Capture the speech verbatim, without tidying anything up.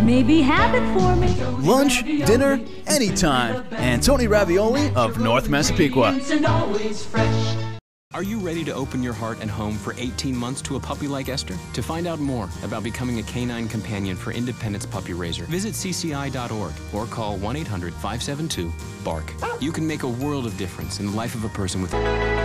Maybe have it for me. Lunch, dinner, anytime. Antoni Ravioli of North Massapequa. Are you ready to open your heart and home for eighteen months to a puppy like Esther? To find out more about becoming a canine companion for Independence Puppy Raiser, visit C C I dot org or call one eight hundred, five seven two, BARK. You can make a world of difference in the life of a person with...